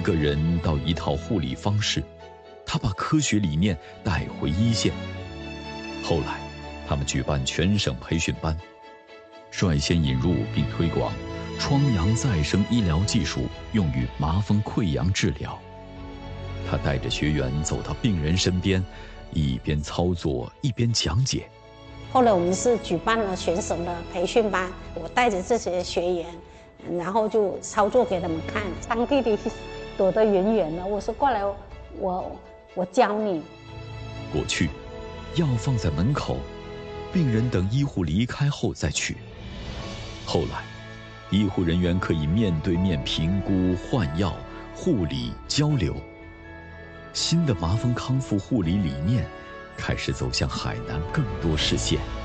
个人到一套护理方式，他把科学理念带回一线。后来，他们举办全省培训班，率先引入并推广疮疡再生医疗技术，用于麻风溃疡治疗。他带着学员走到病人身边，一边操作一边讲解。 后来我们是举办了全省的培训班，我带着这些学员，然后就操作给他们看。张弟弟躲得远远的，我说过来，我教你。 过去，药放在门口，病人等医护离开后再取。后来，医护人员可以面对面评估、换药、护理、交流。新的麻风康复护理理念开始走向海南更多市县。